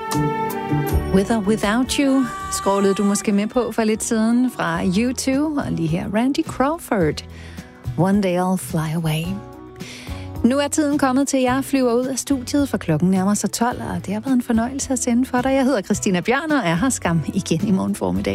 With or Without You scrollede du måske med på for lidt siden fra YouTube, og lige her Randy Crawford. One Day I'll Fly Away. Nu er tiden kommet til, at jeg flyver ud af studiet, for klokken nærmer sig 12, og det har været en fornøjelse at sende for dig. Jeg hedder Christina Bjørn og er her skam igen i morgen formiddag.